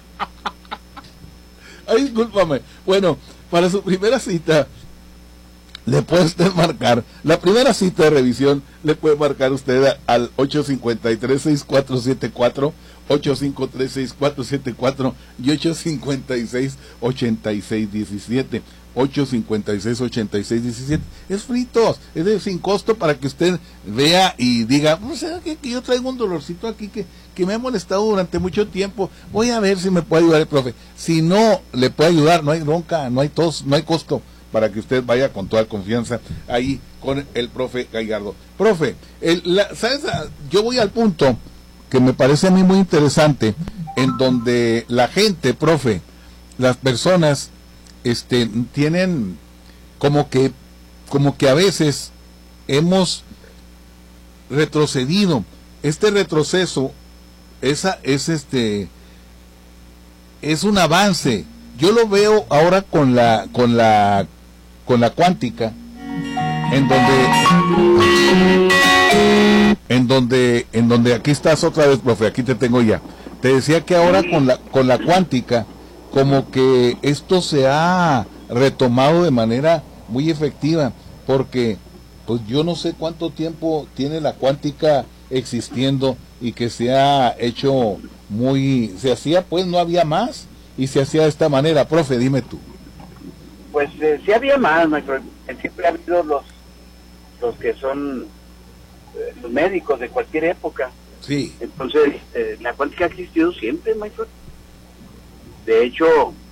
Ay, discúlpame. Bueno, para su primera cita, le puede usted marcar, la primera cita de revisión, le puede marcar usted al ocho cinco tres, seis cuatro siete cuatro, ocho cinco tres, seis cuatro siete cuatro y ocho cinco seis, ocho seis uno siete. ocho cinco seis, ocho seis uno siete. Es fritos, es de sin costo para que usted vea y diga, no sé, que, que yo traigo un dolorcito aquí que, que me ha molestado durante mucho tiempo. Voy a ver si me puede ayudar el profe. Si no le puede ayudar, no hay bronca, no hay tos, no hay costo para que usted vaya con toda confianza ahí con el profe Gallardo. Profe, el, la, ¿sabes? Yo voy al punto que me parece a mí muy interesante, en donde la gente, profe, las personas este tienen como que como que a veces hemos retrocedido. Este retroceso esa es este es un avance. Yo lo veo ahora con la con la con la cuántica, en donde en donde en donde aquí estás otra vez, profe, aquí te tengo ya. Te decía que ahora con la con la cuántica como que esto se ha retomado de manera muy efectiva, porque pues yo no sé cuánto tiempo tiene la cuántica existiendo y que se ha hecho muy, se hacía pues, no había más y se hacía de esta manera. Profe, dime tú. Pues eh, sí había más, maestro. Siempre ha habido los, los que son eh, los médicos de cualquier época. Sí. Entonces, eh, la cuántica ha existido siempre, maestro. De hecho,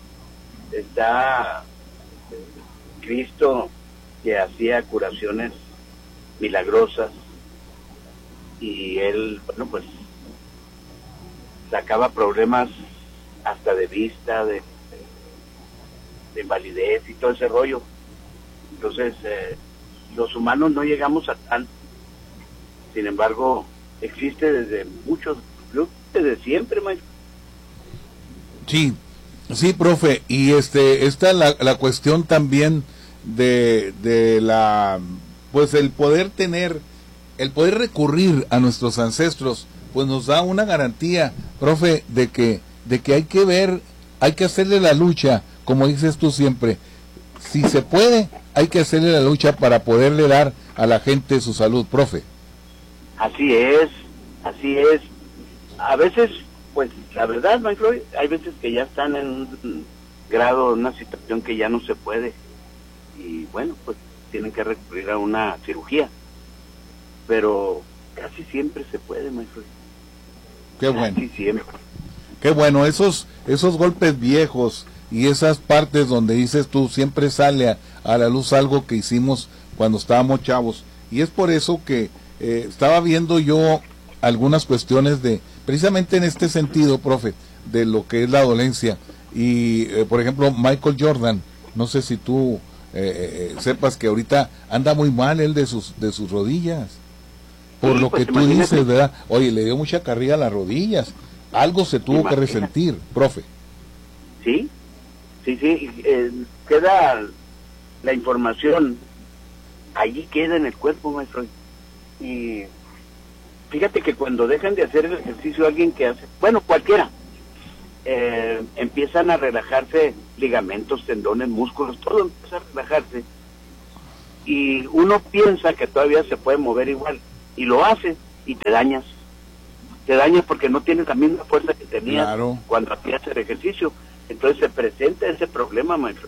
está Cristo, que hacía curaciones milagrosas, y él, bueno, pues sacaba problemas hasta de vista, de, de invalidez y todo ese rollo. Entonces, eh, los humanos no llegamos a tanto. Sin embargo, existe desde muchos, desde siempre, maestro. Sí, sí, profe, y este, esta la, la cuestión también de, de la, pues el poder tener, el poder recurrir a nuestros ancestros, pues nos da una garantía, profe, de que, de que hay que ver, hay que hacerle la lucha, como dices tú siempre, si se puede, hay que hacerle la lucha para poderle dar a la gente su salud, profe. Así es, así es. A veces, pues, la verdad, maestro, hay veces que ya están en un grado, en una situación que ya no se puede. Y bueno, pues tienen que recurrir a una cirugía. Pero casi siempre se puede, maestro. Qué bueno. Casi siempre. Qué bueno, esos, esos golpes viejos y esas partes donde dices tú, siempre sale a, a la luz algo que hicimos cuando estábamos chavos. Y es por eso que eh, estaba viendo yo algunas cuestiones de, precisamente en este sentido, profe, de lo que es la dolencia. Y, eh, por ejemplo, Michael Jordan, no sé si tú eh, eh, sepas que ahorita anda muy mal él de sus, de sus rodillas. por Sí, lo pues que tú imagínate. dices, ¿verdad? Oye, le dio mucha carrilla a las rodillas, algo se tuvo que Imagínate. resentir, profe. Sí, sí, sí, eh, queda la información, allí queda en el cuerpo, maestro. Y fíjate que cuando dejan de hacer el ejercicio alguien que hace, bueno, cualquiera, eh, empiezan a relajarse ligamentos, tendones, músculos, todo empieza a relajarse. Y uno piensa que todavía se puede mover igual, y lo hace, y te dañas. Te dañas porque no tienes la misma fuerza que tenías Claro. cuando hacías el ejercicio. Entonces se presenta ese problema, maestro.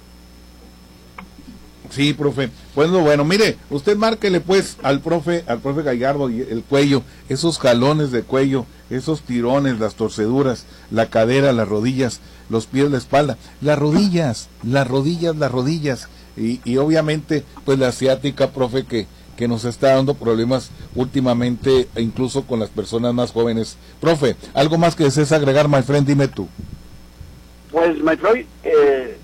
Sí, profe. Bueno, bueno, mire, usted márquele pues al profe, al profe Gallardo y el cuello, esos jalones de cuello, esos tirones, las torceduras, la cadera, las rodillas, los pies, la espalda, las rodillas, las rodillas, las rodillas, y, y obviamente pues la ciática, profe, que, que nos está dando problemas últimamente, e incluso con las personas más jóvenes. Profe, algo más que desees agregar, my friend, dime tú. Pues, maestro, eh,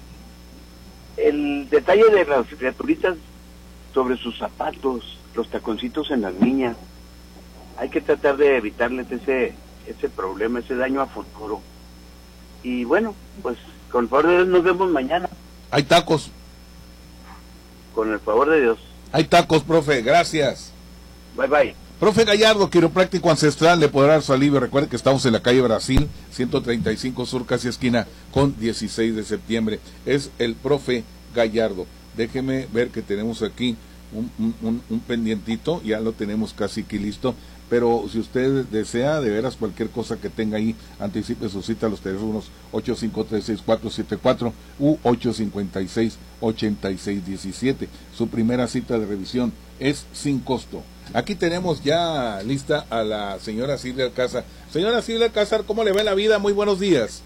el detalle de las criaturitas sobre sus zapatos, los taconcitos en las niñas, hay que tratar de evitarles ese ese problema, ese daño a futuro. Y bueno, pues con el favor de Dios nos vemos mañana. Hay tacos, Con el favor de Dios. hay tacos, profe, gracias. Bye, bye. Profe Gallardo, quiropráctico ancestral, le podrá dar su alivio. Recuerde que estamos en la calle Brasil, ciento treinta y cinco Sur, casi esquina con dieciséis de septiembre. Es el profe Gallardo. Déjeme ver que tenemos aquí un, un, un, un pendientito, ya lo tenemos casi aquí listo. Pero si usted desea, de veras, cualquier cosa que tenga ahí, anticipe su cita a los teléfonos ocho cinco tres, seis cuatro siete cuatro u ocho cinco seis, ocho seis uno siete. Su primera cita de revisión es sin costo. Aquí tenemos ya lista a la señora Silvia Alcázar. Señora Silvia Alcázar, ¿cómo le va la vida? Muy buenos días.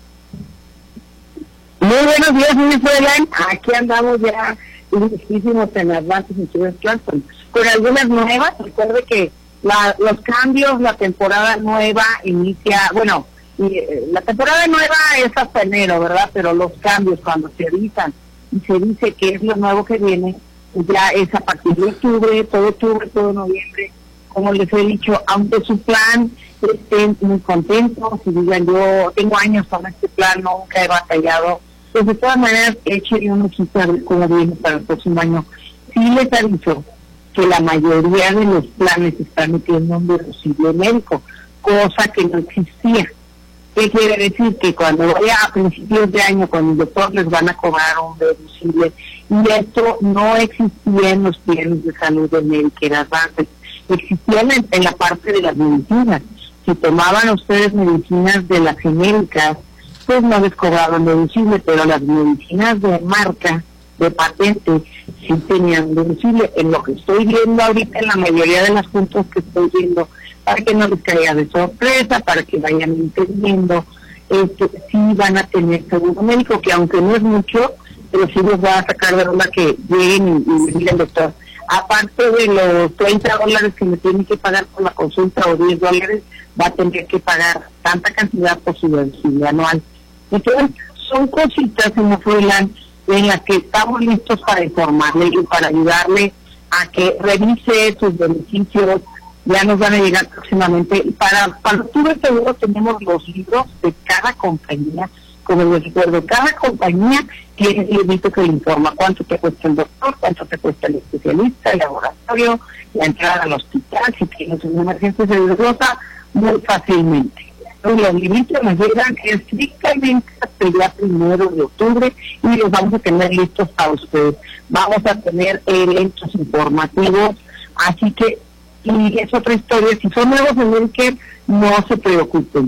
Muy buenos días, muy bien. Aquí andamos ya listísimos en Advantage Insurance Plans con, con algunas nuevas. Recuerde que la, los cambios, la temporada nueva inicia, bueno, y, eh, la temporada nueva es hasta enero, ¿verdad? Pero los cambios cuando se avisan y se dice que es lo nuevo que viene, ya es a partir de octubre, todo octubre, todo noviembre. Como les he dicho, aunque su plan estén muy contentos y digan yo tengo años con este plan, nunca he batallado, pues de todas maneras echen un ojito a ver cómo viene para el próximo año. Sí les aviso que la mayoría de los planes están metiendo un deducible médico, cosa que no existía. ¿Qué quiere decir? Que cuando vaya a principios de año con el doctor les van a cobrar un deducible, y esto no existía en los planes de salud de Medicare Advantage, existía en, en la parte de las medicinas. Si tomaban ustedes medicinas de las genéricas, pues no les cobraban deducible, pero las medicinas de marca, de patente, sí tenían deducible. En lo que estoy viendo ahorita, en la mayoría de las puntos que estoy viendo, para que no les caiga de sorpresa, para que vayan entendiendo, este, sí van a tener seguro médico, que aunque no es mucho, pero sí les va a sacar de onda que lleguen y, y le digan, doctor, aparte de los treinta dólares que me tienen que pagar por la consulta o diez dólares, va a tener que pagar tanta cantidad por su deducible anual. Entonces, son cositas, señor Froilán, en las que estamos listos para informarle y para ayudarle a que revise sus beneficios. Ya nos van a llegar próximamente. Y para, para octubre seguro tenemos los libros de cada compañía. Como les recuerdo, cada compañía tiene un librito que le informa cuánto te cuesta el doctor, cuánto te cuesta el especialista, el laboratorio, la entrada al hospital, si tienes una emergencia seriosa, muy fácilmente. Los libritos nos llegan estrictamente hasta el día primero de octubre y los vamos a tener listos para ustedes. Vamos a tener eventos informativos, así que, y es otra historia, si son nuevos en Medicare, no se preocupen.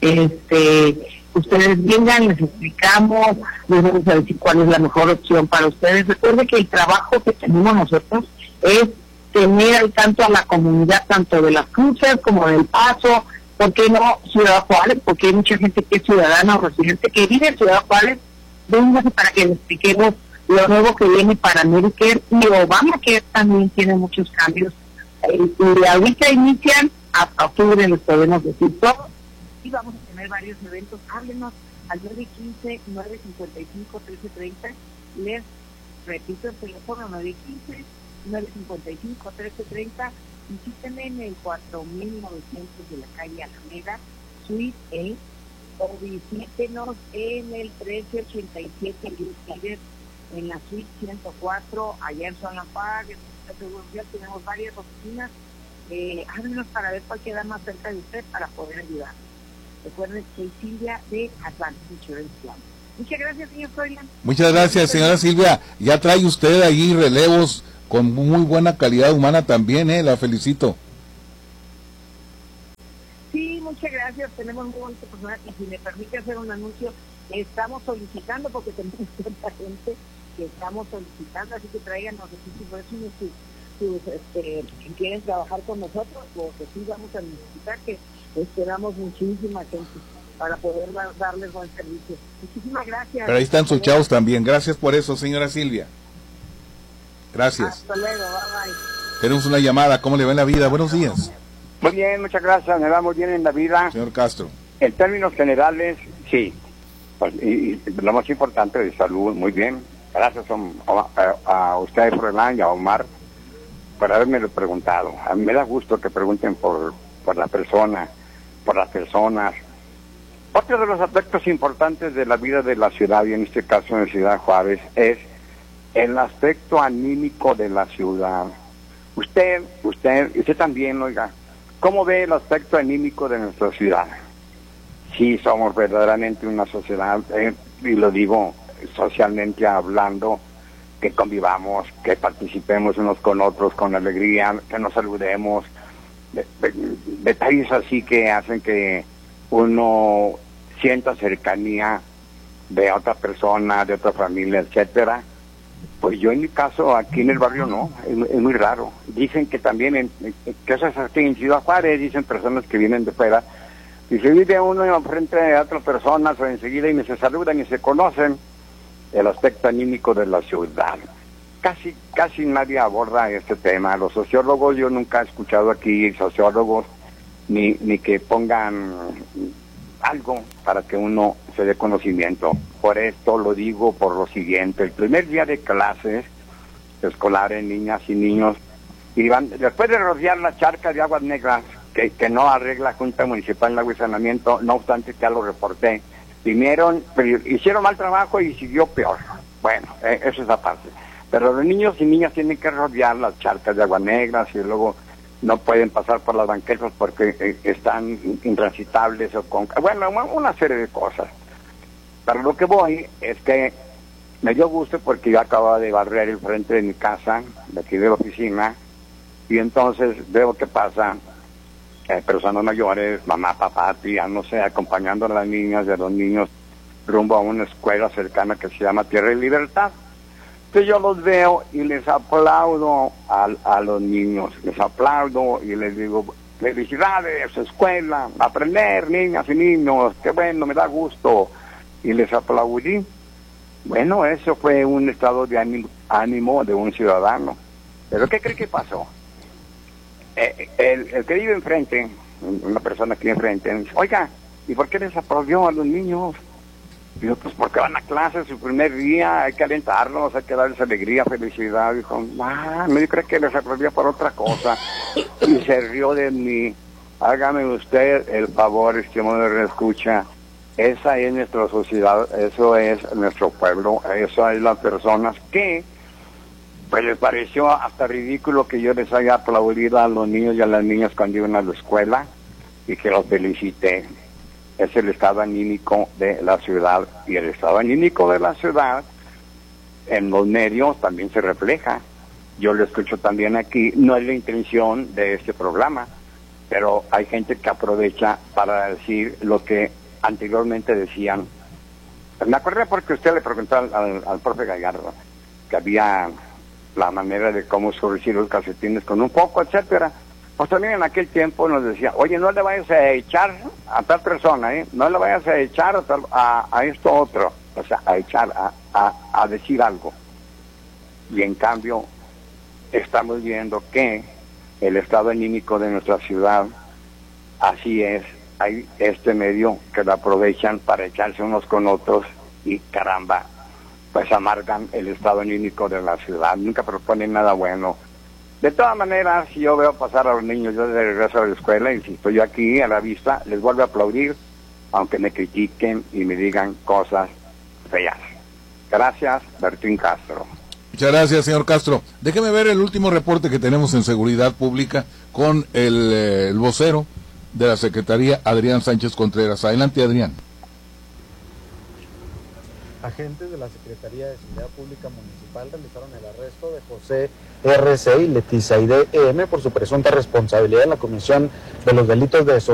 Este, ustedes vengan, les explicamos, les vamos a decir cuál es la mejor opción para ustedes. Recuerden que el trabajo que tenemos nosotros es tener al tanto a la comunidad, tanto de las cruces como del Paso, ¿por qué no Ciudad Juárez? Porque hay mucha gente que es ciudadana o residente que vive en Ciudad Juárez. Vénganse para que les expliquemos lo nuevo que viene para Medicare, y Obamacare también tiene muchos cambios. Y ahorita inician, hasta octubre les podemos decir todo, y vamos a tener varios eventos. Háblenos al nueve uno cinco, nueve cinco cinco, uno tres tres cero. Les repito el teléfono nueve uno cinco, nueve cinco cinco, uno tres tres cero, Visítenme en el cuatro mil novecientos de la calle Alameda, Suite E, o visítenos en el trece ochenta y siete Líder, en la Suite ciento cuatro, allá en Zona Pag, en el Seguro Social. Tenemos varias oficinas. Eh, háblenos para ver cuál queda más cerca de usted para poder ayudar. Recuerden que soy Silvia de Advantage Insurance Plan. Muchas gracias, señor Froilán. Muchas gracias, señora Silvia. Ya trae usted ahí relevos con muy buena calidad humana también, ¿eh? La felicito. Sí, muchas gracias. Tenemos muy bonito personal. Y si me permite hacer un anuncio, estamos solicitando, porque tenemos tanta gente que estamos solicitando, así que traigan los oficios, por eso si, si, este, si quieren trabajar con nosotros, porque sí vamos a necesitar que esperamos muchísima gente para poder dar, darles buen servicio. Muchísimas gracias. Pero ahí están sus chavos también. Gracias por eso, señora Silvia. Gracias. Hasta luego, bye bye. Tenemos una llamada. ¿Cómo le va en la vida? Buenos días. Muy bien, muchas gracias. Me va muy bien en la vida. Señor Castro. En términos generales, sí. Pues, y, y lo más importante de salud, muy bien. Gracias a, a, a usted, Froilán, y a Omar, por haberme lo preguntado. A mí me da gusto que pregunten por, por la persona, por las personas. Otro de los aspectos importantes de la vida de la ciudad, y en este caso en Ciudad Juárez, es el aspecto anímico de la ciudad. Usted, usted, usted también, oiga, ¿cómo ve el aspecto anímico de nuestra ciudad? Sí, somos verdaderamente una sociedad, eh, y lo digo socialmente hablando, que convivamos, que participemos unos con otros con alegría, que nos saludemos, de, de, detalles así que hacen que uno sienta cercanía de otra persona, de otra familia, etcétera. Pues yo en mi caso aquí en el barrio no, es, es muy raro. Dicen que también en, en casas aquí en Ciudad Juárez, dicen personas que vienen de fuera, y se vive uno frente a otras personas o enseguida y ni se saludan ni se conocen. El aspecto anímico de la ciudad. Casi, casi nadie aborda este tema. Los sociólogos, yo nunca he escuchado aquí sociólogos ni, ni que pongan algo para que uno se dé conocimiento. Por esto lo digo por lo siguiente. El primer día de clases escolares, niñas y niños, iban, después de rodear la charca de aguas negras, que, que no arregla Junta Municipal de Agua y Saneamiento, no obstante que ya lo reporté, vinieron, pero hicieron mal trabajo y siguió peor. Bueno, eh, eso es aparte. Pero los niños y niñas tienen que rodear las charcas de agua negras y luego no pueden pasar por las banquetas porque eh, están intransitables o con... Bueno, una serie de cosas. Pero lo que voy es que me dio gusto porque yo acababa de barrer el frente de mi casa, de aquí de la oficina, y entonces veo que pasa eh, personas mayores, mamá, papá, tía, no sé, acompañando a las niñas y a los niños rumbo a una escuela cercana que se llama Tierra y Libertad. Entonces yo los veo y les aplaudo a, a los niños, les aplaudo y les digo, felicidades, escuela, aprender, niñas y niños, qué bueno, me da gusto, y les aplaudí. Bueno, eso fue un estado de ánimo, ánimo de un ciudadano. Pero ¿qué cree que pasó? Eh, el, el que vive enfrente, una persona aquí enfrente, me dice, oiga, ¿y por qué les aplaudió a los niños? Digo, pues porque van a clase su primer día, hay que alentarlos, hay que darles alegría, felicidad. Dijo, ah, me cree que les aplaudió por otra cosa. Y se rió de mí. Hágame usted el favor, estimado de escucha. Esa es nuestra sociedad, eso es nuestro pueblo, eso es las personas que, pues les pareció hasta ridículo que yo les haya aplaudido a los niños y a las niñas cuando iban a la escuela y que los felicité. Es el estado anímico de la ciudad, y el estado anímico de la ciudad en los medios también se refleja. Yo lo escucho también aquí, no es la intención de este programa, pero hay gente que aprovecha para decir lo que anteriormente decían. Me acordé porque usted le preguntó al, al, al profe Gallardo que había la manera de cómo surgir los calcetines con un poco, etcétera. Pues también en aquel tiempo nos decía, oye, no le vayas a echar a tal persona, ¿eh? No le vayas a echar a, tal, a, a esto otro, o sea, a echar, a, a, a decir algo. Y en cambio, estamos viendo que el estado anímico de nuestra ciudad, así es, hay este medio que lo aprovechan para echarse unos con otros y caramba, pues amargan el estado anímico de la ciudad, nunca proponen nada bueno. De todas maneras, si yo veo pasar a los niños, yo de regreso a la escuela, y si estoy aquí a la vista, les vuelvo a aplaudir, aunque me critiquen y me digan cosas feas. Gracias, Bertín Castro. Muchas gracias, señor Castro. Déjeme ver el último reporte que tenemos en Seguridad Pública con el, eh, el vocero de la Secretaría, Adrián Sánchez Contreras. Adelante, Adrián. Agentes de la Secretaría de Seguridad Pública Municipal realizaron el arresto de José R C y Letizaide M por su presunta responsabilidad en la comisión de los delitos de